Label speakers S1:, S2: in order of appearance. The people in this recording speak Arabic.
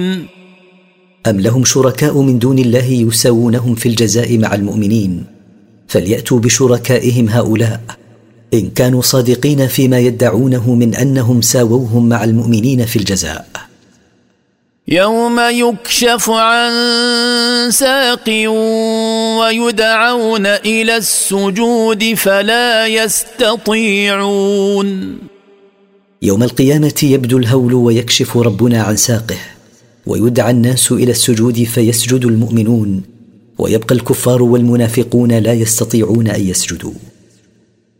S1: أم لهم شركاء من دون الله يساوونهم في الجزاء مع المؤمنين؟ فليأتوا بشركائهم هؤلاء إن كانوا صادقين فيما يدعونه من أنهم ساووهم مع المؤمنين في الجزاء.
S2: يوم يكشف عن ساق ويدعون إلى السجود فلا يستطيعون.
S1: يوم القيامة يبدو الهول ويكشف ربنا عن ساقه ويدعى الناس إلى السجود فيسجد المؤمنون، ويبقى الكفار والمنافقون لا يستطيعون أن يسجدوا.